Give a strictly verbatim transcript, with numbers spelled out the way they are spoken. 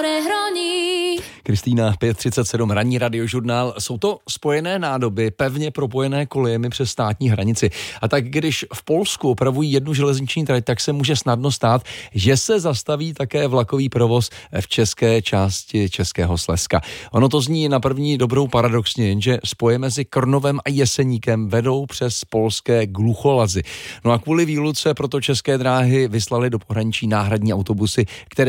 Kristýna, pět třicet sedm, ranní radiožurnál. Jsou to spojené nádoby, pevně propojené kolejemi přes státní hranici. A tak když v Polsku opravují jednu železniční trať, tak se může snadno stát, že se zastaví také vlakový provoz v české části Českého Slezska. Ono to zní na první dobrou paradoxně, jenže spoje mezi Krnovem a Jeseníkem vedou přes polské Glucholazy. No a kvůli výluce proto České dráhy vyslali do pohraničí náhradní autobusy, které